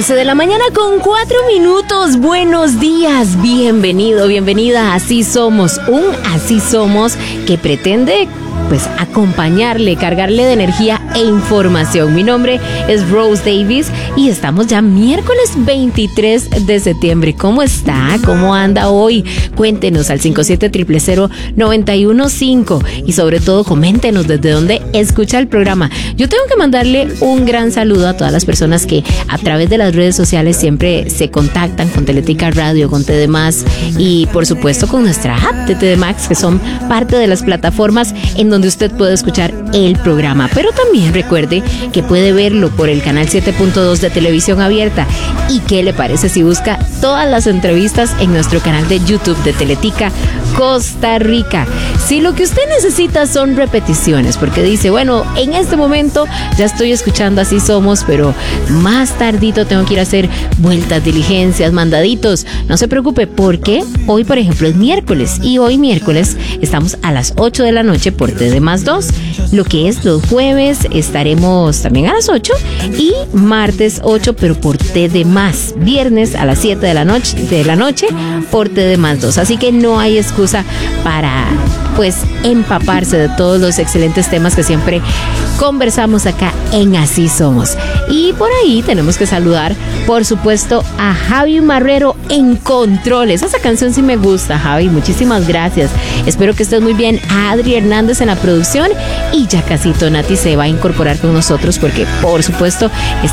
11 de la mañana con 4 minutos. Buenos días, bienvenido, bienvenida. Así somos que pretende acompañarle, cargarle de energía e información. Mi nombre es Rose Davis y estamos ya miércoles 23 de septiembre. ¿Cómo está? ¿Cómo anda hoy? Cuéntenos al 57-000-915 y sobre todo coméntenos desde dónde escucha el programa. Yo tengo que mandarle un gran saludo a todas las personas que a través de las redes sociales siempre se contactan con Teletica Radio, con TD Más y por supuesto con nuestra app de TD Max, que son parte de las plataformas en donde usted puede escuchar el programa, pero también recuerde que puede verlo por el canal 7.2 de Televisión Abierta. ¿Y qué le parece si busca todas las entrevistas en nuestro canal de YouTube de Teletica Costa Rica? Si lo que usted necesita son repeticiones, porque dice, bueno, en este momento ya estoy escuchando Así Somos, pero más tardito tengo que ir a hacer vueltas, diligencias, mandaditos, no se preocupe, porque hoy, por ejemplo, es miércoles y hoy miércoles estamos a las 8 de la noche por TD Más 2, lo que es los jueves estaremos también a las 8 y martes 8, pero por TD Más, viernes a las 7 de la noche por TD Más 2, así que no hay excusa para empaparse de todos los excelentes temas que siempre conversamos acá en Así Somos. Y por ahí tenemos que saludar, por supuesto, a Javi Marrero en controles. Esa canción sí me gusta, Javi, muchísimas gracias. Espero que estés muy bien. A Adri Hernández en la producción y ya casito Nati se va a incorporar con nosotros porque, por supuesto,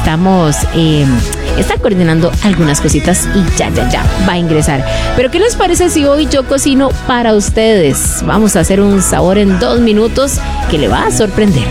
está coordinando algunas cositas y ya va a ingresar. Pero ¿qué les parece si hoy yo cocino para ustedes? Vamos a hacer un sabor en 2 minutos que le va a sorprender.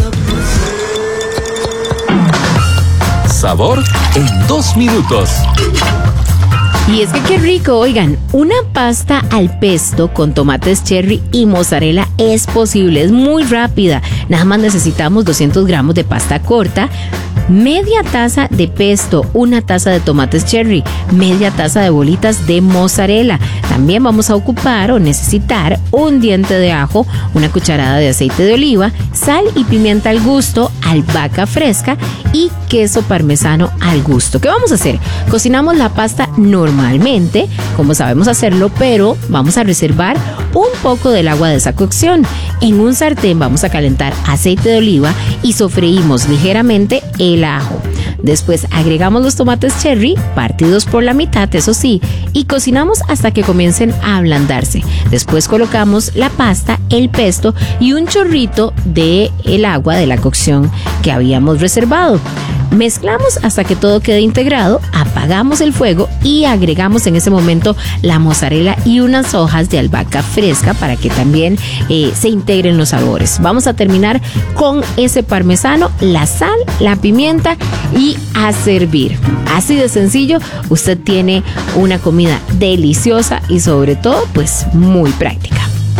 Sabor en 2 minutos. Y es que qué rico, oigan, una pasta al pesto con tomates cherry y mozzarella es posible, es muy rápida. Nada más necesitamos 200 gramos de pasta corta, media taza de pesto, una taza de tomates cherry, media taza de bolitas de mozzarella. También vamos a ocupar o necesitar un diente de ajo, una cucharada de aceite de oliva, sal y pimienta al gusto, albahaca fresca y queso parmesano al gusto. ¿Qué vamos a hacer? Cocinamos la pasta normalmente, como sabemos hacerlo, pero vamos a reservar un poco del agua de esa cocción. En un sartén vamos a calentar aceite de oliva y sofreímos ligeramente el ajo. Después agregamos los tomates cherry, partidos por la mitad, eso sí, y cocinamos hasta que comiencen a ablandarse. Después colocamos la pasta, el pesto y un chorrito de el agua de la cocción que habíamos reservado. Mezclamos hasta que todo quede integrado, apagamos el fuego y agregamos en ese momento la mozzarella y unas hojas de albahaca fresca para que también se integren los sabores. Vamos a terminar con ese parmesano, la sal, la pimienta y a servir. Así de sencillo, usted tiene una comida deliciosa y sobre todo muy práctica.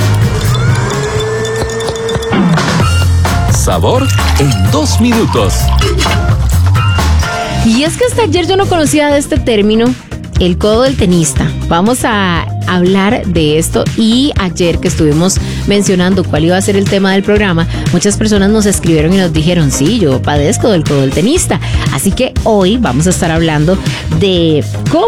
Sabor en 2 minutos. Y es que hasta ayer yo no conocía de este término, el codo del tenista. Vamos a hablar de esto y ayer que estuvimos mencionando cuál iba a ser el tema del programa, muchas personas nos escribieron y nos dijeron, sí, yo padezco del codo del tenista. Así que hoy vamos a estar hablando de cómo